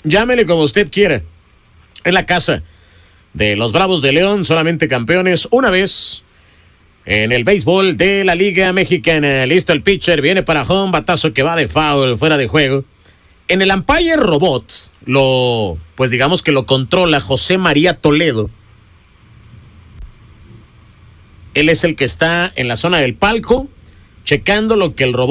llámele como usted quiera. En la casa de los Bravos de León, solamente campeones una vez en el béisbol de la Liga Mexicana. Listo el pitcher, viene para home, batazo que va de foul, fuera de juego. En el umpire robot, pues digamos que lo controla José María Toledo. Él es el que está en la zona del palco, checando lo que el robot